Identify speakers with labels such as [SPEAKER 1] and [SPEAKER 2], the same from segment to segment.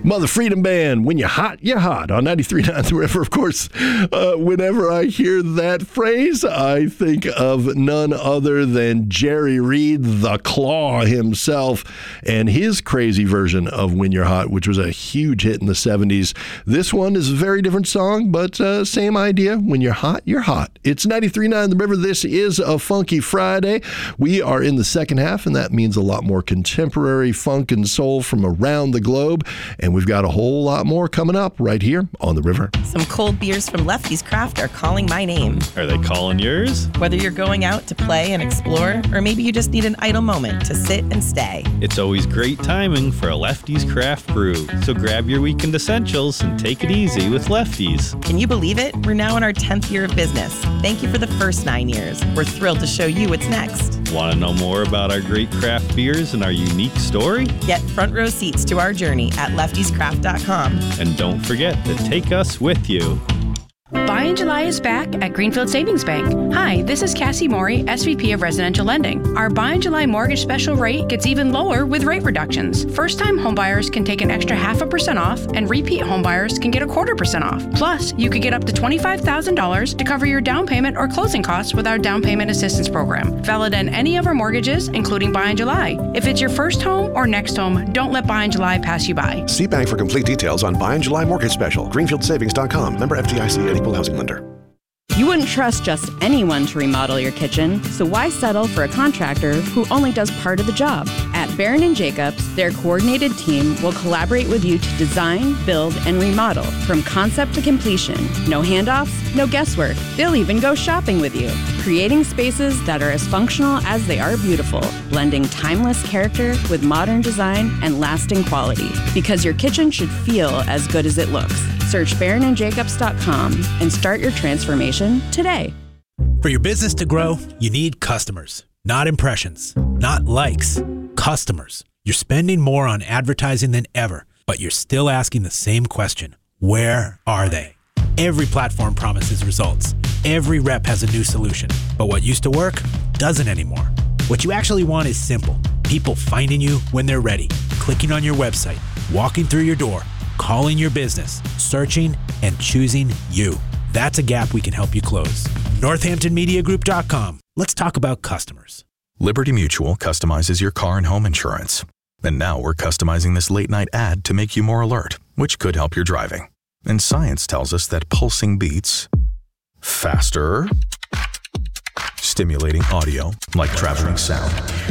[SPEAKER 1] Mother Freedom Band, when you're hot on 93.9 The River. Of course, whenever I hear that phrase, I think of none other than Jerry Reed, the Claw himself, and his crazy version of When You're Hot, which was a huge hit in the 70s. This one is a very different song, but same idea. When you're hot, you're hot. It's 93.9 The River. This is a Funky Friday. We are in the second half, and that means a lot more contemporary funk and soul from around the globe. And we've got a whole lot more coming up right here on The River.
[SPEAKER 2] Some cold beers from Lefty's Craft are calling my name.
[SPEAKER 3] Are they calling yours?
[SPEAKER 2] Whether you're going out to play and explore, or maybe you just need an idle moment to sit and stay.
[SPEAKER 3] It's always great timing for a Lefty's Craft Brew. So grab your weekend essentials and take it easy with Lefty's.
[SPEAKER 2] Can you believe it? We're now in our 10th year of business. Thank you for the first 9 years. We're thrilled to show you what's next.
[SPEAKER 3] Want to know more about our great craft beers and our unique story?
[SPEAKER 2] Get front row seats to our journey at leftyscraft.com.
[SPEAKER 3] And don't forget to take us with you.
[SPEAKER 4] Buy in July is back at Greenfield Savings Bank. Hi, this is Cassie Morey, SVP of Residential Lending. Our Buy in July mortgage special rate gets even lower with rate reductions. First-time homebuyers can take an extra 0.5% off, and repeat homebuyers can get 0.25% off. Plus, you could get up to $25,000 to cover your down payment or closing costs with our down payment assistance program. Valid on any of our mortgages, including Buy in July. If it's your first home or next home, don't let Buy in July pass you by.
[SPEAKER 5] See bank for complete details on Buy in July mortgage special. Greenfieldsavings.com. Member FDIC. Equal housing lender.
[SPEAKER 6] You wouldn't trust just anyone to remodel your kitchen, so why settle for a contractor who only does part of the job? At Barron & Jacobs, their coordinated team will collaborate with you to design, build, and remodel from concept to completion. No handoffs, no guesswork. They'll even go shopping with you, creating spaces that are as functional as they are beautiful, blending timeless character with modern design and lasting quality. Because your kitchen should feel as good as it looks. Search BarronandJacobs.com and start your transformation today.
[SPEAKER 7] For your business to grow, you need customers, not impressions, not likes, customers. You're spending more on advertising than ever, but you're still asking the same question. Where are they? Every platform promises results. Every rep has a new solution, but what used to work doesn't anymore. What you actually want is simple. People finding you when they're ready, clicking on your website, walking through your door, calling your business, searching, and choosing you. That's a gap we can help you close. NorthamptonMediaGroup.com. Let's talk about customers.
[SPEAKER 8] Liberty Mutual customizes your car and home insurance. And now we're customizing this late night ad to make you more alert, which could help your driving. And science tells us that pulsing beats faster, stimulating audio like traveling sound,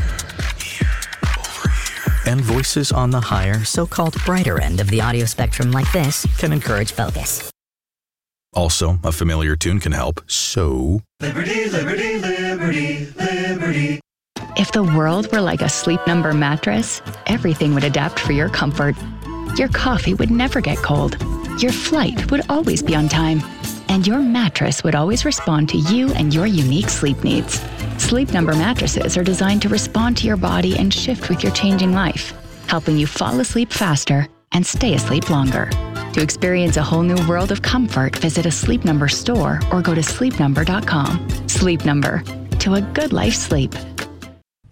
[SPEAKER 9] and voices on the higher, so-called brighter end of the audio spectrum like this can encourage focus.
[SPEAKER 8] Also, a familiar tune can help, so...
[SPEAKER 10] Liberty, liberty, liberty, liberty.
[SPEAKER 11] If the world were like a Sleep Number mattress, everything would adapt for your comfort. Your coffee would never get cold. Your flight would always be on time. And your mattress would always respond to you and your unique sleep needs. Sleep Number mattresses are designed to respond to your body and shift with your changing life, helping you fall asleep faster and stay asleep longer. To experience a whole new world of comfort, visit a Sleep Number store or go to sleepnumber.com. Sleep Number. To a good life sleep.